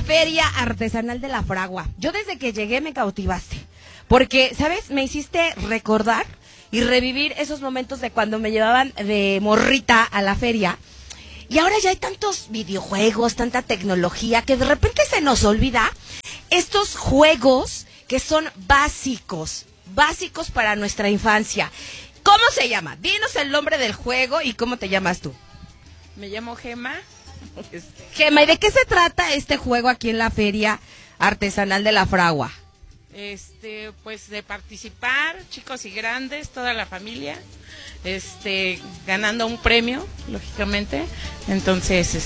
Feria Artesanal de la Fragua. Yo desde que llegué me cautivaste, porque, ¿sabes? Me hiciste recordar y revivir esos momentos de cuando me llevaban de morrita a la feria. Y ahora ya hay tantos videojuegos, tanta tecnología, que de repente se nos olvida estos juegos que son básicos para nuestra infancia. ¿Cómo se llama? Dinos el nombre del juego y cómo te llamas tú. Me llamo Gema. Gema, ¿y de qué se trata este juego aquí en la Feria Artesanal de la Fragua? Pues de participar, chicos y grandes, toda la familia, ganando un premio, lógicamente. Entonces,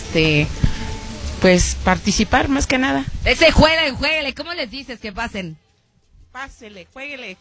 pues participar más que nada. Jueguele, ¿cómo les dices que pasen? Pásele, jueguele.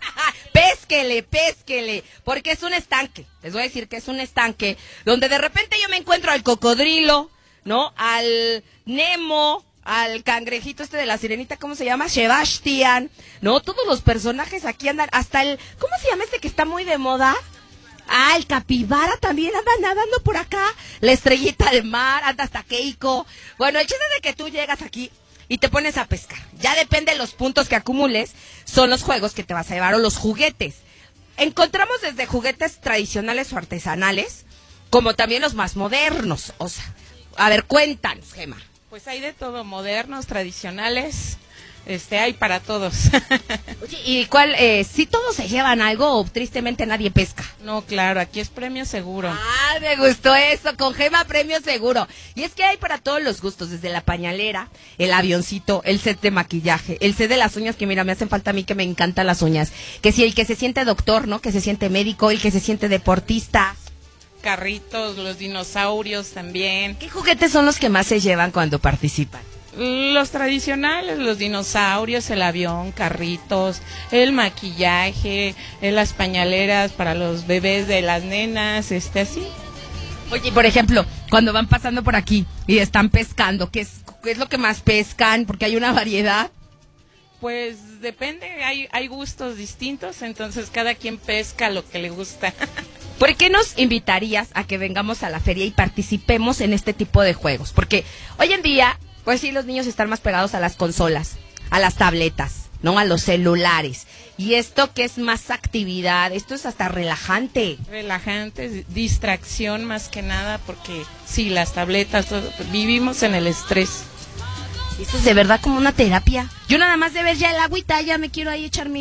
Pésquele, porque es un estanque. Les voy a decir que es un estanque donde de repente yo me encuentro al cocodrilo, ¿no? Al Nemo, al cangrejito de la sirenita, ¿cómo se llama? Sebastián, ¿no? Todos los personajes aquí andan, hasta el, ¿cómo se llama que está muy de moda? Ah, el capibara también anda nadando por acá, la estrellita del mar, anda hasta Keiko. Bueno, el chiste es de que tú llegas aquí y te pones a pescar. Ya depende de los puntos que acumules, son los juegos que te vas a llevar o los juguetes. Encontramos desde juguetes tradicionales o artesanales, como también los más modernos. O sea, a ver, cuéntanos, Gema. Pues hay de todo, modernos, tradicionales, hay para todos. Oye, ¿y cuál, si todos se llevan algo o tristemente nadie pesca? No, claro, aquí es premio seguro. Ah, me gustó eso, con Gema premio seguro. Y es que hay para todos los gustos, desde la pañalera, el avioncito, el set de maquillaje, el set de las uñas, que mira, me hacen falta a mí que me encantan las uñas. Que si el que se siente doctor, ¿no? Que se siente médico, el que se siente deportista. Carritos, los dinosaurios también. ¿Qué juguetes son los que más se llevan cuando participan? Los tradicionales, los dinosaurios, el avión, carritos, el maquillaje, las pañaleras para los bebés de las nenas, así. Oye, por ejemplo, cuando van pasando por aquí y están pescando, ¿qué es lo que más pescan? Porque hay una variedad. Pues depende, hay gustos distintos, entonces cada quien pesca lo que le gusta. ¿Por qué nos invitarías a que vengamos a la feria y participemos en este tipo de juegos? Porque hoy en día, pues sí, los niños están más pegados a las consolas, a las tabletas, ¿no? A los celulares. Y esto que es más actividad, esto es hasta relajante. Relajante, distracción más que nada, porque sí, las tabletas, vivimos en el estrés. Esto es de verdad como una terapia. Yo nada más de ver ya el agüita, ya me quiero ahí echar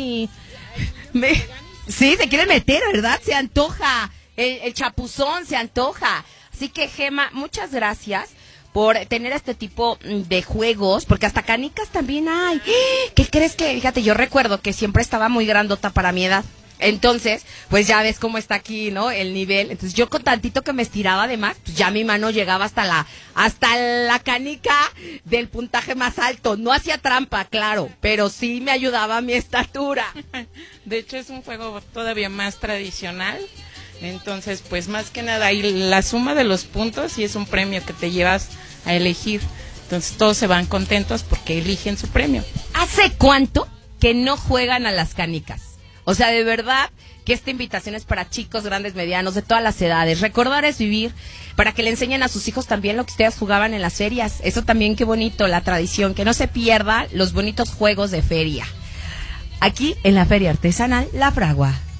Sí, se quiere meter, ¿verdad? Se antoja. El chapuzón se antoja. Así que, Gema, muchas gracias por tener este tipo de juegos, porque hasta canicas también hay. ¿Qué crees que? Fíjate, yo recuerdo que siempre estaba muy grandota para mi edad. Entonces, pues ya ves cómo está aquí, ¿no? El nivel. Entonces yo con tantito que me estiraba además, pues ya mi mano llegaba hasta la canica del puntaje más alto. No hacía trampa, claro, pero sí me ayudaba a mi estatura. De hecho es un juego todavía más tradicional. Entonces, pues más que nada, hay la suma de los puntos y es un premio que te llevas a elegir. Entonces todos se van contentos porque eligen su premio. ¿Hace cuánto que no juegan a las canicas? O sea, de verdad que esta invitación es para chicos, grandes, medianos, de todas las edades. Recordar es vivir, para que le enseñen a sus hijos también lo que ustedes jugaban en las ferias. Eso también, qué bonito, la tradición, que no se pierda los bonitos juegos de feria. Aquí en la Feria Artesanal La Fragua.